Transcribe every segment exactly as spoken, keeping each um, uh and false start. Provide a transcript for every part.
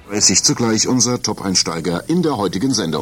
Es ist zugleich unser Top-Einsteiger in der heutigen Sendung.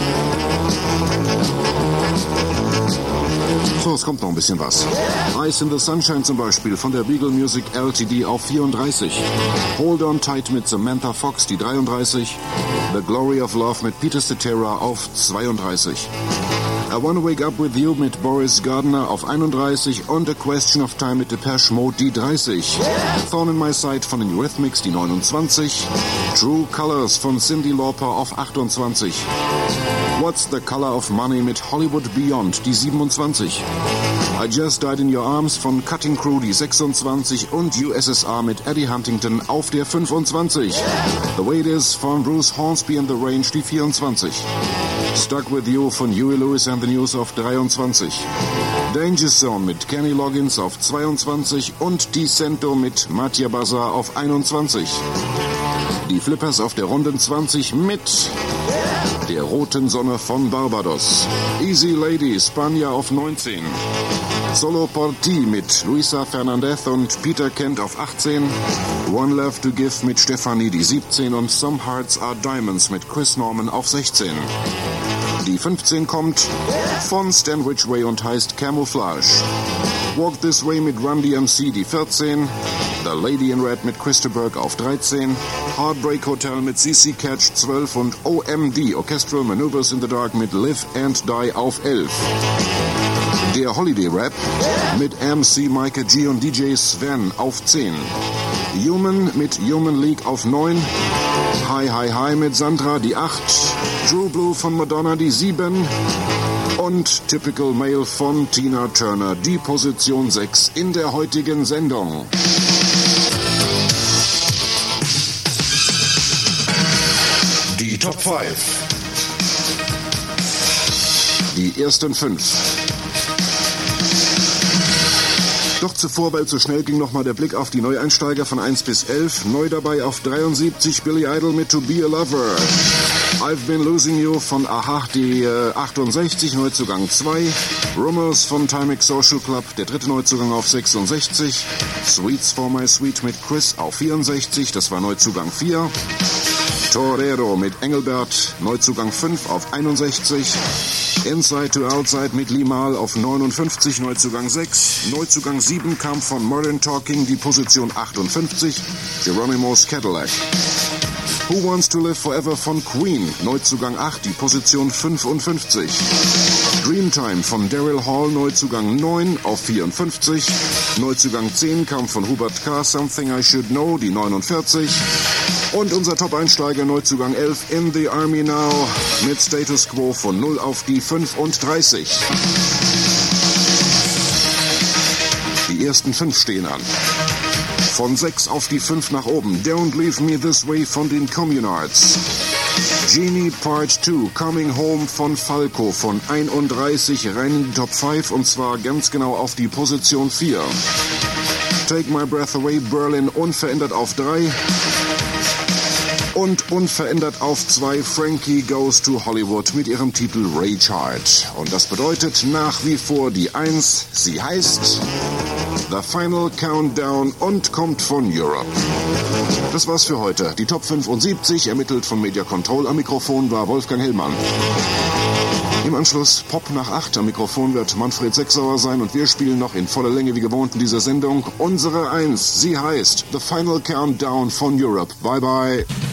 So, es kommt noch ein bisschen was. Ice in the Sunshine zum Beispiel von der Beagle Music L T D auf vierunddreißig. Hold On Tight mit Samantha Fox, die dreiunddreißig. The Glory of Love mit Peter Cetera auf zweiunddreißig. I Wanna Wake Up With You mit Boris Gardner auf einunddreißig und A Question of Time mit Depeche Mode, die dreißig. Thorn in My Side von den Eurythmics, die neunundzwanzig. True Colors von Cyndi Lauper auf achtundzwanzig. What's the Color of Money mit Hollywood Beyond, die siebenundzwanzig. I Just Died in Your Arms von Cutting Crew, die sechsundzwanzig und U S S R mit Eddie Huntington auf der fünfundzwanzig. The Way It Is von Bruce Hornsby and the Range, die vierundzwanzig. Stuck With You von Huey Lewis and the News auf dreiundzwanzig. Danger Zone mit Kenny Loggins auf zweiundzwanzig und Decento mit Mattia Bazar auf einundzwanzig. Die Flippers auf der runden zwanzig mit der roten Sonne von Barbados. Easy Lady, Spanja auf neunzehn. Solo por Ti mit Luisa Fernandez und Peter Kent auf achtzehn. One Love to Give mit Stefanie, die siebzehn. Und Some Hearts Are Diamonds mit Chris Norman auf sechzehn. Die fünfzehn kommt von Stan Ridgway und heißt Camouflage. Walk This Way mit Run D M C, die vierzehn. The Lady in Red mit Krista Burke auf dreizehn. Heartbreak Hotel mit C C Catch zwölf und O M D, Orchestral Maneuvers in the Dark mit Live and Die auf elf. Der Holiday Rap mit M C Micah G und D J Sven auf zehn. Human mit Human League auf neun. Hi Hi Hi mit Sandra, die acht. True Blue von Madonna, die sieben. Und Typical Male von Tina Turner, die Position sechs in der heutigen Sendung. Die Top fünf. Die ersten fünf. Doch zuvor, weil es so schnell ging, nochmal der Blick auf die Neueinsteiger von eins bis elf. Neu dabei auf dreiundsiebzig Billy Idol mit To Be a Lover. I've Been Losing You von Aha, die äh, achtundsechzig, Neuzugang zwei. Rumors von Timex Social Club, der dritte Neuzugang auf sechsundsechzig. Sweets for My Sweet mit Chris auf vierundsechzig, das war Neuzugang vier. Torero mit Engelbert, Neuzugang fünf auf einundsechzig. Inside to Outside mit Limal auf neunundfünfzig, Neuzugang sechs. Neuzugang sieben kam von Modern Talking, die Position achtundfünfzig. Geronimo's Cadillac. Who Wants to Live Forever von Queen, Neuzugang acht, die Position fünfundfünfzig. Dreamtime von Daryl Hall, Neuzugang neun auf vierundfünfzig. Neuzugang zehn kam von Hubert K., Something I Should Know, die neunundvierzig. Und unser Top-Einsteiger, Neuzugang elf, In the Army Now, mit Status Quo von null auf die fünfunddreißig. Die ersten fünf stehen an. Von sechs auf die fünf nach oben. Don't Leave Me This Way von den Communards. Genie Part zwei, Coming Home von Falco von einunddreißig rein in die Top fünf und zwar ganz genau auf die Position vier. Take My Breath Away, Berlin unverändert auf drei. Und unverändert auf zwei, Frankie Goes to Hollywood mit ihrem Titel Rage Hard. Und das bedeutet nach wie vor die eins. Sie heißt The Final Countdown und kommt von Europe. Das war's für heute. Die Top fünfundsiebzig, ermittelt von Media Control. Am Mikrofon war Wolfgang Hellmann. Im Anschluss Pop nach acht. Am Mikrofon wird Manfred Sechsauer sein und wir spielen noch in voller Länge wie gewohnt in dieser Sendung unsere eins. Sie heißt The Final Countdown von Europe. Bye bye.